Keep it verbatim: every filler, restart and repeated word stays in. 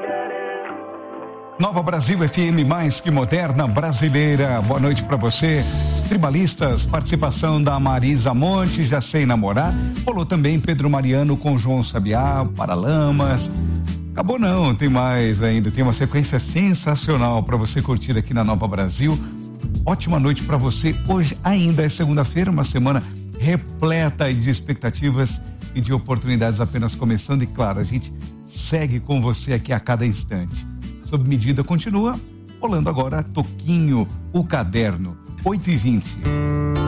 Nova Brasil F M, mais que moderna, brasileira. Boa noite pra você. Os tribalistas, participação da Marisa Monte, Já Sei Namorar. Rolou também Pedro Mariano com João Sabiá, Paralamas. Acabou não, tem mais ainda. Tem uma sequência sensacional pra você curtir aqui na Nova Brasil. Ótima noite pra você. Hoje ainda é segunda-feira, uma semana repleta de expectativas e de oportunidades apenas começando. E claro, a gente segue com você aqui a cada instante. Sob medida continua, rolando agora Toquinho, o caderno, oito e vinte.